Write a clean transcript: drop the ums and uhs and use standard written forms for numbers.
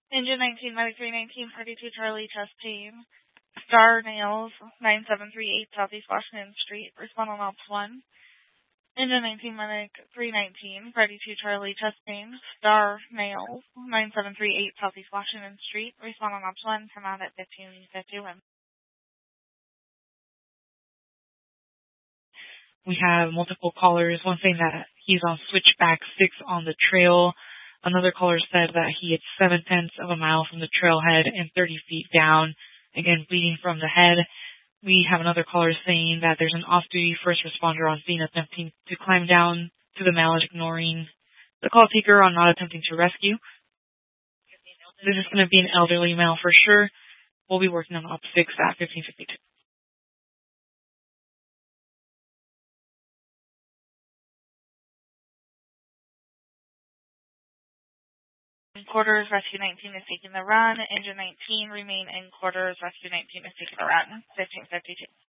Engine 19, Medic 319, 42 Charlie, chest pain. Star Nails, 9738 Southeast Washington Street. Respond on Ops 1. Engine 19, Medic 319, 32 Charlie, chest pain. Star Nails, 9738 Southeast Washington Street. Respond on Ops 1. Come out at 1551. We have multiple callers. One saying that he's on switchback 6 on the trail. Another caller said that he is 7/10 of a mile from the trailhead and 30 feet down. Again, bleeding from the head. We have another caller saying that there's an off-duty first responder on scene attempting to climb down to the mallet, ignoring the call taker on not attempting to rescue. This is going to be an elderly male for sure. We'll be working on Op 6 at 1552. Quarters, Rescue 19 is taking the run. Engine 19, remain in quarters. Rescue 19 is taking the run. 1552.